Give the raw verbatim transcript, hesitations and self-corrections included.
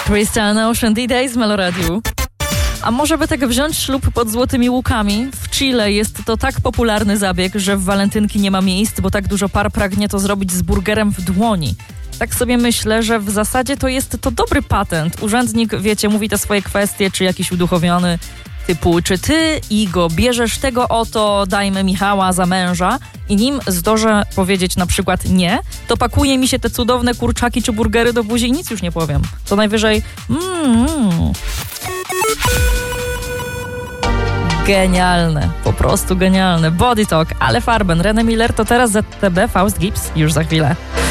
Crystal Ocean D-Days w Meloradiu. A może by tak wziąć ślub pod złotymi łukami? W Chile jest to tak popularny zabieg, że w walentynki nie ma miejsc, bo tak dużo par pragnie to zrobić z burgerem w dłoni. Tak sobie myślę, że w zasadzie to jest to dobry patent. Urzędnik, wiecie, mówi te swoje kwestie, czy jakiś uduchowiony typu, czy ty, Igo, bierzesz tego oto, dajmy Michała za męża, i nim zdążę powiedzieć na przykład nie, to pakuje mi się te cudowne kurczaki czy burgery do buzi i nic już nie powiem. Co najwyżej mmm. Genialne, po prostu genialne. Body Talk, ale Farben, René Miller to teraz Z T B, Faust Gibbs, już za chwilę.